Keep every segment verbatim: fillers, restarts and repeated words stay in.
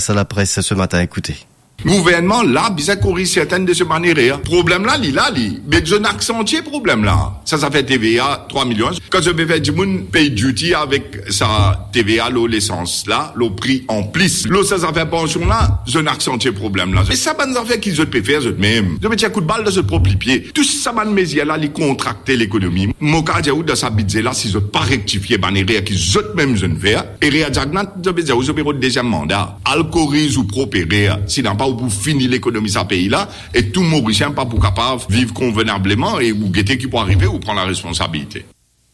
face à la presse ce matin. Écoutez. Gouvernement là, bisa courir certaines de ce manière. Problème là, li là, li. Mais je n'accentuer problème là. Ça, ça fait T V A trois millions. Quand je vais faire du monde paye duty avec sa T V A, l'eau, l'essence là, le prix en plus. L'eau, ça, ça fait pension là, je n'accentuer problème là. Mais ça, ban affaire qu'ils ont fait eux même. Je me tiens coup de balle dans ce propre pied. Tout ça, ban mézier là, li contracter l'économie. Mon cas, j'ai eu dans sa budget là, si je pas rectifier, ban erreur qu'ils ont même je ne fais. Et réadiagnat, je vais dire, vous avez le deuxième mandat. Alcorise ou propérer, si n'a pas pour finir l'économie de ce pays-là, et tout Mauricien pas pour capable vivre convenablement et ou guetter qui peut arriver ou prendre la responsabilité.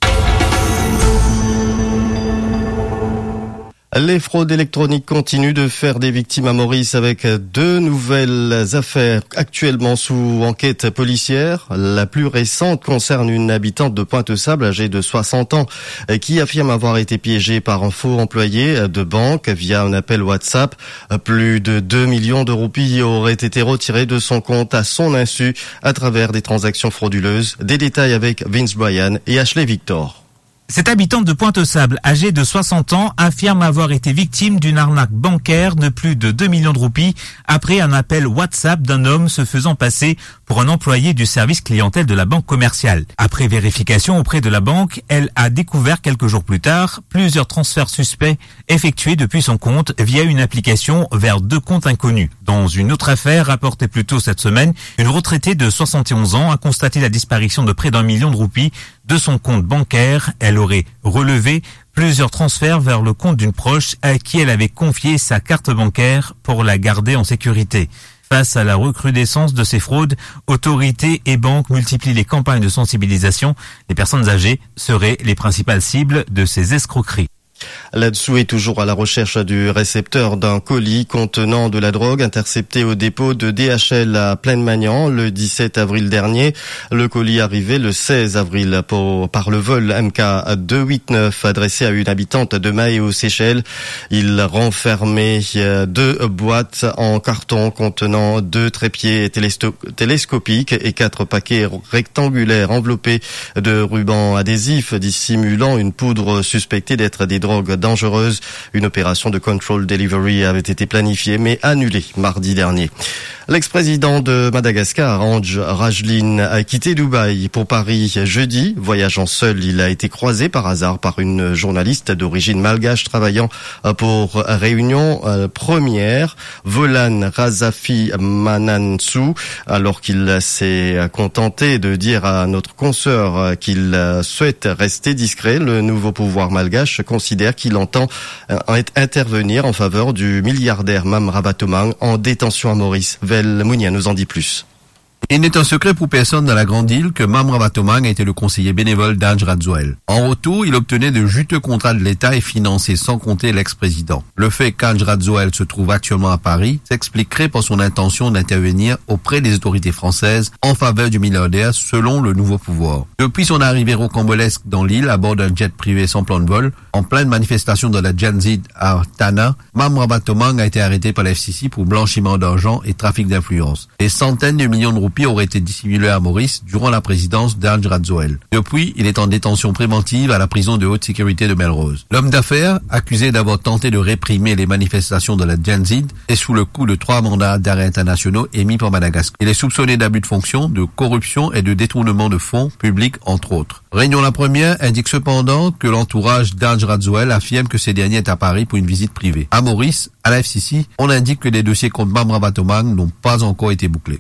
Les fraudes électroniques continuent de faire des victimes à Maurice avec deux nouvelles affaires actuellement sous enquête policière. La plus récente concerne une habitante de Pointe-Sable âgée de soixante ans qui affirme avoir été piégée par un faux employé de banque via un appel WhatsApp. Plus de deux millions de roupies auraient été retirés de son compte à son insu à travers des transactions frauduleuses. Des détails avec Vince Bryan et Ashley Victor. Cette habitante de Pointe-Sable, âgée de soixante ans, affirme avoir été victime d'une arnaque bancaire de plus de deux millions de roupies après un appel WhatsApp d'un homme se faisant passer pour un employé du service clientèle de la banque commerciale. Après vérification auprès de la banque, elle a découvert quelques jours plus tard plusieurs transferts suspects effectués depuis son compte via une application vers deux comptes inconnus. Dans une autre affaire rapportée plus tôt cette semaine, une retraitée de soixante et onze ans a constaté la disparition de près d'un million de roupies de son compte bancaire. Elle aurait relevé plusieurs transferts vers le compte d'une proche à qui elle avait confié sa carte bancaire pour la garder en sécurité. Face à la recrudescence de ces fraudes, autorités et banques multiplient les campagnes de sensibilisation. Les personnes âgées seraient les principales cibles de ces escroqueries. Là-dessous est toujours à la recherche du récepteur d'un colis contenant de la drogue intercepté au dépôt de D H L à Plaine-Magnan le dix-sept avril dernier. Le colis arrivé le seize avril pour, par le vol M K deux cent quatre-vingt-dix-neuf adressé à une habitante de Mahé aux Seychelles. Il renfermait deux boîtes en carton contenant deux trépieds télésto- télescopiques et quatre paquets rectangulaires enveloppés de rubans adhésifs dissimulant une poudre suspectée d'être des drogues dangereuse. Une opération de control delivery avait été planifiée mais annulée mardi dernier. L'ex-président de Madagascar, Andry Rajoelina, a quitté Dubaï pour Paris jeudi. Voyageant seul, il a été croisé par hasard par une journaliste d'origine malgache travaillant pour Réunion Première, Volan Razafi Manansou, alors qu'il s'est contenté de dire à notre consoeur qu'il souhaite rester discret. Le nouveau pouvoir malgache considère qu'il entend intervenir en faveur du milliardaire Mam Rabatomang en détention à Maurice. Vel Mounia nous en dit plus. Il n'est un secret pour personne dans la Grande Île que Mam Rabatomang a été le conseiller bénévole d'Andry Rajoelina. En retour, il obtenait de juteux contrats de l'État et finançait sans compter l'ex-président. Le fait qu'Andry Rajoelina se trouve actuellement à Paris s'expliquerait par son intention d'intervenir auprès des autorités françaises en faveur du milliardaire selon le nouveau pouvoir. Depuis son arrivée rocambolesque dans l'île à bord d'un jet privé sans plan de vol, en pleine manifestation de la Gen Z à Tana, Mam Rabatomang a été arrêté par la F C C pour blanchiment d'argent et trafic d'influence. Des centaines de millions de roupies aurait été dissimulé à Maurice durant la présidence d'Andry Rajoelina. Depuis, il est en détention préventive à la prison de haute sécurité de Melrose. L'homme d'affaires, accusé d'avoir tenté de réprimer les manifestations de la Gen Z, est sous le coup de trois mandats d'arrêt internationaux émis par Madagascar. Il est soupçonné d'abus de fonction, de corruption et de détournement de fonds publics, entre autres. Réunion la première indique cependant que l'entourage d'Andry Rajoelina affirme que ce dernier est à Paris pour une visite privée. À Maurice, à la F C C, on indique que les dossiers contre Mam Rabatomang n'ont pas encore été bouclés.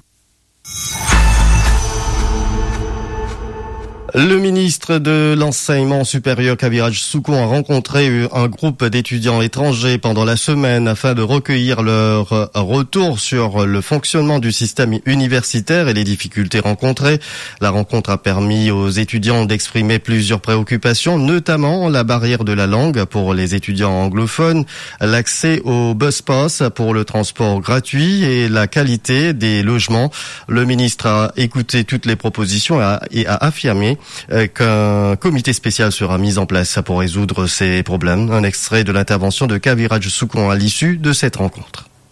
Le ministre de l'Enseignement supérieur Kaviraj Soukon a rencontré un groupe d'étudiants étrangers pendant la semaine afin de recueillir leur retour sur le fonctionnement du système universitaire et les difficultés rencontrées. La rencontre a permis aux étudiants d'exprimer plusieurs préoccupations, notamment la barrière de la langue pour les étudiants anglophones, l'accès au bus pass pour le transport gratuit et la qualité des logements. Le ministre a écouté toutes les propositions et a affirmé qu'un comité spécial sera mis en place pour résoudre ces problèmes. Un extrait de l'intervention de Kaviraj Soukon à l'issue de cette rencontre.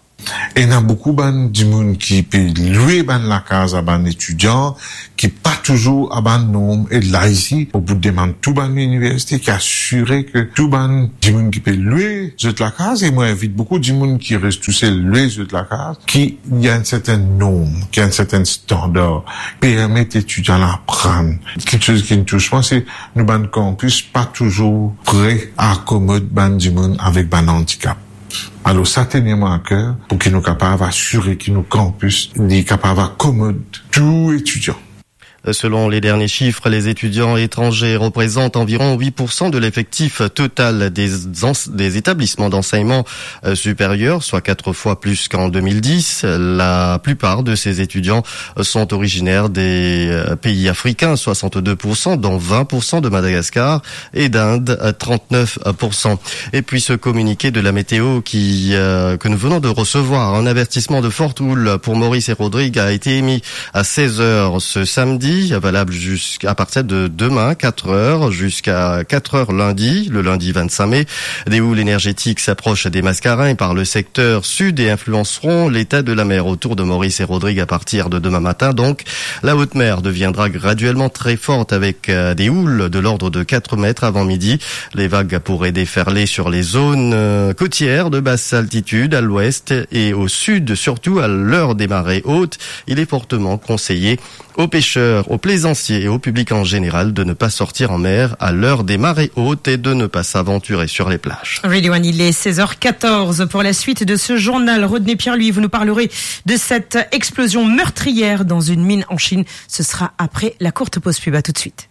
Et il y a beaucoup de monde qui peut louer la case à ban étudiants, qui pas toujours à ban nombre. Et là, ici, au bout de demande tout ban l'université, qui assurer que tout ban du monde qui peut louer de la case, et moi, invite beaucoup de monde qui reste tout seul louer de la case, qui, il y a une certaine norme, qui a un certain standard, permet étudiants d'apprendre. Quelque chose qui nous touche pas, c'est nous ban campus pas toujours prêt à accommoder ban du monde avec ban handicap. Alors, ça tenez-moi à cœur pour qu'ils nous capables d'assurer que nos campus sont capables d'accommoder tout étudiant. Selon les derniers chiffres, les étudiants étrangers représentent environ huit pour cent de l'effectif total des, des établissements d'enseignement supérieur, soit quatre fois plus qu'en deux mille dix. La plupart de ces étudiants sont originaires des pays africains, soixante-deux pour cent, dont vingt pour cent de Madagascar, et d'Inde, trente-neuf pour cent. Et puis ce communiqué de la météo qui euh, que nous venons de recevoir, un avertissement de forte houle pour Maurice et Rodrigue a été émis à seize heures ce samedi, valable jusqu'à partir de demain, quatre heures, jusqu'à quatre heures lundi, le lundi vingt-cinq mai. Des houles énergétiques s'approchent des Mascarins par le secteur sud et influenceront l'état de la mer autour de Maurice et Rodrigue à partir de demain matin. Donc, la haute mer deviendra graduellement très forte avec des houles de l'ordre de quatre mètres avant midi. Les vagues pourraient déferler sur les zones côtières de basse altitude à l'ouest et au sud, surtout à l'heure des marées hautes. Il est fortement conseillé aux pêcheurs, aux plaisanciers et au public en général de ne pas sortir en mer à l'heure des marées hautes et de ne pas s'aventurer sur les plages. Radio One, il est seize heures quatorze. Pour la suite de ce journal, Rodney Pierre-Louis, vous nous parlerez de cette explosion meurtrière dans une mine en Chine. Ce sera après la courte pause pub. À tout de suite.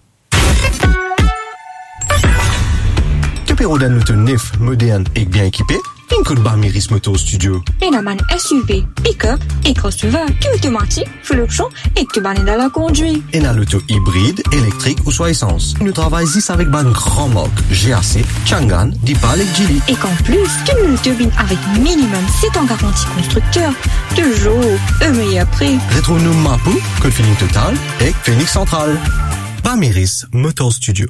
Tu peux rouler un auto neuf, moderne et bien équipé? Une coup de Barmiris Moto Studio. Enaman S U V, pick-up et crossover qui automatique, fluctuant et que ban dans la conduite. Et un auto hybride, électrique ou soit essence. Nous travaillons ici avec ban grand marque G A C, Changan, Dipal et Geely. Et qu'en plus, tu nous turbines avec minimum sept ans garantie constructeur. Toujours, un meilleur prix. Retrouve-nous Mapou, Code Feeling Total et Phoenix Central. Barmiris Motor Studio.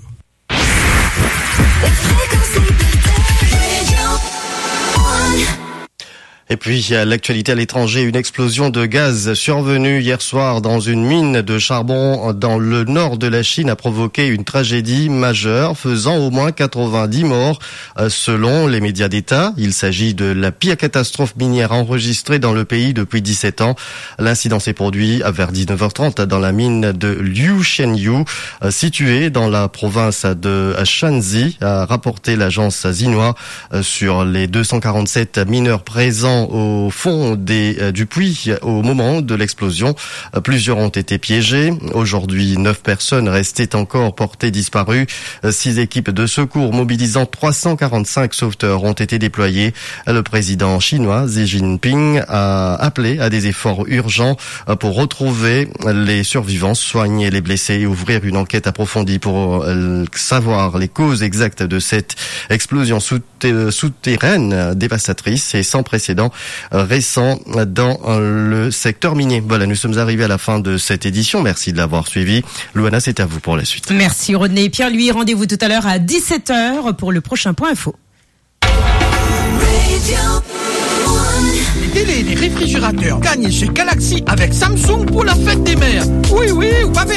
Et puis, à l'actualité à l'étranger, une explosion de gaz survenue hier soir dans une mine de charbon dans le nord de la Chine a provoqué une tragédie majeure, faisant au moins quatre-vingt-dix morts. Selon les médias d'État, il s'agit de la pire catastrophe minière enregistrée dans le pays depuis dix-sept ans. L'incident s'est produit vers dix-neuf heures trente dans la mine de Liu Shenyu, située dans la province de Shanxi, a rapporté l'agence Xinhua. Sur les deux cent quarante-sept mineurs présents au fond des, du puits au moment de l'explosion, plusieurs ont été piégés. Aujourd'hui, neuf personnes restaient encore portées disparues. Six équipes de secours mobilisant trois cent quarante-cinq sauveteurs ont été déployées. Le président chinois Xi Jinping a appelé à des efforts urgents pour retrouver les survivants, soigner les blessés et ouvrir une enquête approfondie pour savoir les causes exactes de cette explosion souterraine dévastatrice et sans précédent récent dans le secteur minier. Voilà, nous sommes arrivés à la fin de cette édition. Merci de l'avoir suivi. Louana, c'est à vous pour la suite. Merci Rodney. Pierre-Louis, rendez-vous tout à l'heure à dix-sept heures pour le prochain point info. Les télés et les réfrigérateurs gagnent chez Galaxy avec Samsung pour la fête des mères. Oui, oui, vous m'avez